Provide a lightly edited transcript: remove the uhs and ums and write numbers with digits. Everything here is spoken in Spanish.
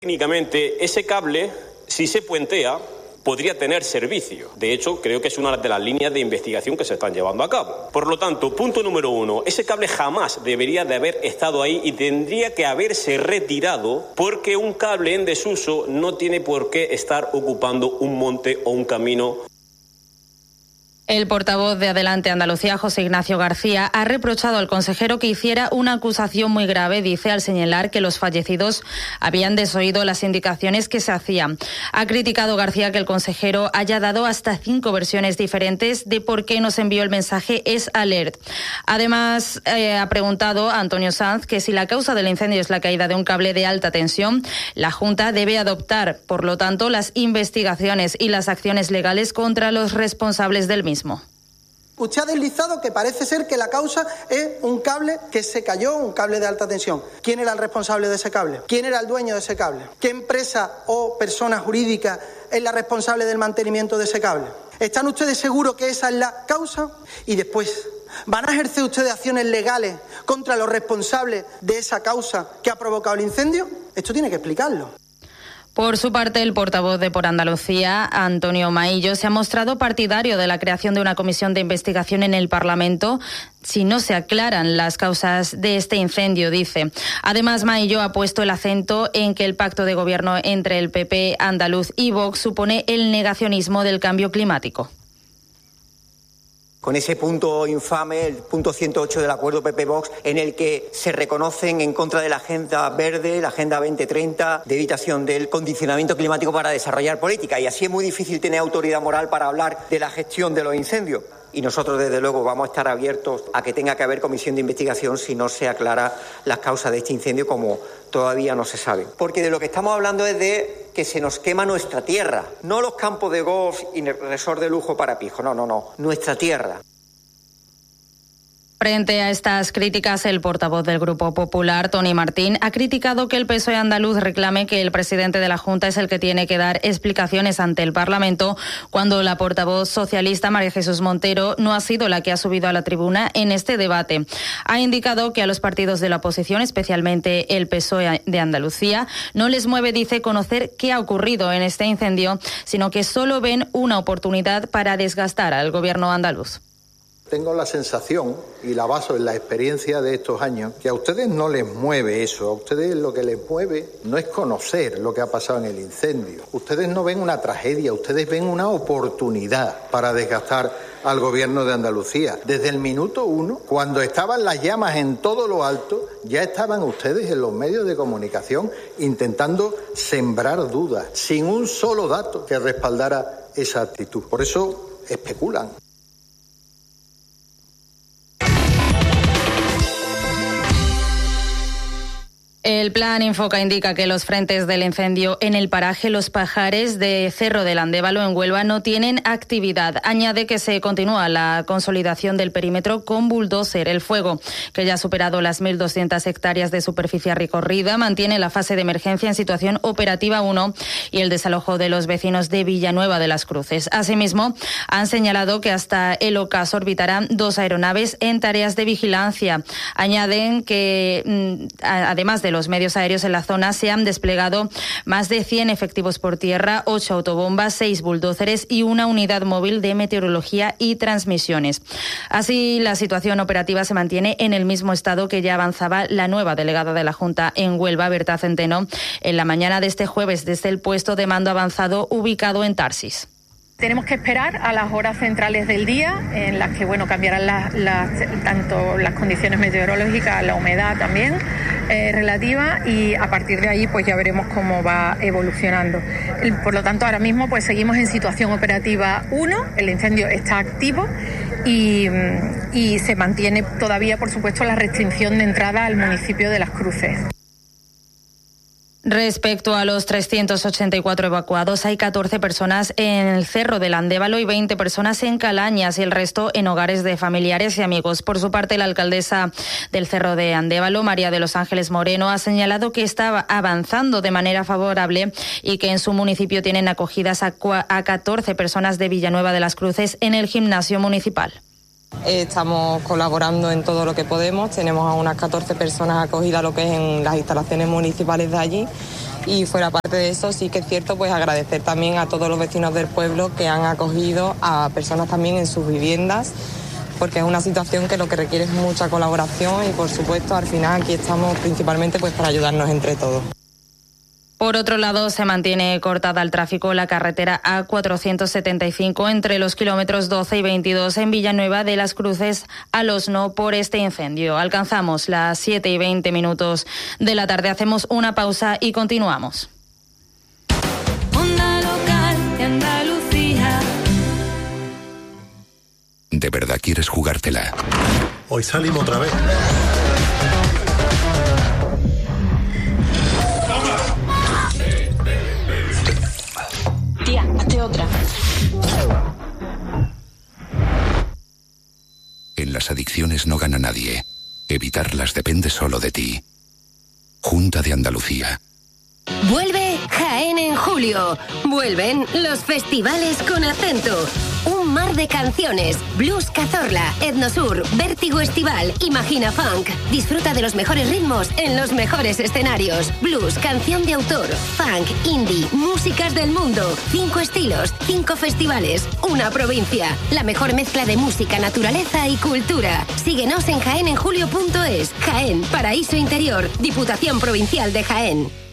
Técnicamente, ese cable, si se puentea, podría tener servicio. De hecho, creo que es una de las líneas de investigación que se están llevando a cabo. Por lo tanto, punto número 1, ese cable jamás debería de haber estado ahí y tendría que haberse retirado, porque un cable en desuso no tiene por qué estar ocupando un monte o un camino. El portavoz de Adelante Andalucía, José Ignacio García, ha reprochado al consejero que hiciera una acusación muy grave, dice, al señalar que los fallecidos habían desoído las indicaciones que se hacían. Ha criticado García que el consejero haya dado hasta 5 versiones diferentes de por qué nos envió el mensaje Es Alert. Además, ha preguntado a Antonio Sanz que si la causa del incendio es la caída de un cable de alta tensión, la Junta debe adoptar, por lo tanto, las investigaciones y las acciones legales contra los responsables del mismo. Usted ha deslizado que parece ser que la causa es un cable que se cayó, un cable de alta tensión. ¿Quién era el responsable de ese cable? ¿Quién era el dueño de ese cable? ¿Qué empresa o persona jurídica es la responsable del mantenimiento de ese cable? ¿Están ustedes seguros que esa es la causa? Y después, ¿van a ejercer ustedes acciones legales contra los responsables de esa causa que ha provocado el incendio? Esto tiene que explicarlo. Por su parte, el portavoz de Por Andalucía, Antonio Maillo, se ha mostrado partidario de la creación de una comisión de investigación en el Parlamento si no se aclaran las causas de este incendio, dice. Además, Maillo ha puesto el acento en que el pacto de gobierno entre el PP andaluz y Vox supone el negacionismo del cambio climático. Con ese punto infame, el punto 108 del acuerdo PP-Vox, en el que se reconocen en contra de la Agenda Verde, la Agenda 2030, de evitación del condicionamiento climático para desarrollar política. Y así es muy difícil tener autoridad moral para hablar de la gestión de los incendios. Y nosotros, desde luego, vamos a estar abiertos a que tenga que haber comisión de investigación si no se aclara las causas de este incendio, como todavía no se sabe. Porque de lo que estamos hablando es de que se nos quema nuestra tierra, no los campos de golf y resort de lujo para pijos, no, nuestra tierra. Frente a estas críticas, el portavoz del Grupo Popular, Tony Martín, ha criticado que el PSOE andaluz reclame que el presidente de la Junta es el que tiene que dar explicaciones ante el Parlamento, cuando la portavoz socialista, María Jesús Montero, no ha sido la que ha subido a la tribuna en este debate. Ha indicado que a los partidos de la oposición, especialmente el PSOE de Andalucía, no les mueve, dice, conocer qué ha ocurrido en este incendio, sino que solo ven una oportunidad para desgastar al gobierno andaluz. Tengo la sensación, y la baso en la experiencia de estos años, que a ustedes no les mueve eso. A ustedes lo que les mueve no es conocer lo que ha pasado en el incendio. Ustedes no ven una tragedia, ustedes ven una oportunidad para desgastar al gobierno de Andalucía. Desde el minuto 1, cuando estaban las llamas en todo lo alto, ya estaban ustedes en los medios de comunicación intentando sembrar dudas, sin un solo dato que respaldara esa actitud. Por eso especulan. El plan Infoca indica que los frentes del incendio en el paraje Los Pajares de Cerro del Andévalo en Huelva no tienen actividad. Añade que se continúa la consolidación del perímetro con bulldozer. El fuego, que ya ha superado las 1.200 hectáreas de superficie recorrida, mantiene la fase de emergencia en situación operativa 1 y el desalojo de los vecinos de Villanueva de las Cruces. Asimismo, han señalado que hasta el ocaso orbitarán 2 aeronaves en tareas de vigilancia. Añaden que, además de los medios aéreos en la zona, se han desplegado más de 100 efectivos por tierra, 8 autobombas, 6 bulldóceres y una unidad móvil de meteorología y transmisiones. Así, la situación operativa se mantiene en el mismo estado que ya avanzaba la nueva delegada de la Junta en Huelva, Berta Centeno, en la mañana de este jueves desde el puesto de mando avanzado ubicado en Tarsis. Tenemos que esperar a las horas centrales del día, en las que cambiarán tanto las condiciones meteorológicas, la humedad también relativa, y a partir de ahí ya veremos cómo va evolucionando. Por lo tanto, ahora mismo seguimos en situación operativa 1, el incendio está activo y se mantiene todavía, por supuesto, la restricción de entrada al municipio de Las Cruces. Respecto a los 384 evacuados, hay 14 personas en el Cerro del Andévalo y 20 personas en Calañas y el resto en hogares de familiares y amigos. Por su parte, la alcaldesa del Cerro de Andévalo, María de los Ángeles Moreno, ha señalado que está avanzando de manera favorable y que en su municipio tienen acogidas a 14 personas de Villanueva de las Cruces en el gimnasio municipal. Estamos colaborando en todo lo que podemos. Tenemos a unas 14 personas acogidas a lo que es en las instalaciones municipales de allí Y fuera parte de eso, sí que es cierto, pues agradecer también a todos los vecinos del pueblo que han acogido a personas también en sus viviendas, porque es una situación que lo que requiere es mucha colaboración y, por supuesto, al final aquí estamos principalmente pues para ayudarnos entre todos. Por otro lado, se mantiene cortada al tráfico la carretera A475 entre los kilómetros 12 y 22 en Villanueva de las Cruces al Osno por este incendio. Alcanzamos las 7:20 de la tarde. Hacemos una pausa y continuamos. Onda local de Andalucía. ¿De verdad quieres jugártela? Hoy salimos otra vez. Tía, hazte otra. En las adicciones no gana nadie. Evitarlas depende solo de ti. Junta de Andalucía. Vuelve Jaén en julio. Vuelven los festivales con acento. Un mar de canciones. Blues Cazorla, Etnosur, Vértigo Estival, Imagina Funk. Disfruta de los mejores ritmos en los mejores escenarios. Blues, canción de autor, funk, indie, músicas del mundo. 5 estilos, 5 festivales, una provincia. La mejor mezcla de música, naturaleza y cultura. Síguenos en jaenenjulio.es. Jaén, paraíso interior. Diputación Provincial de Jaén.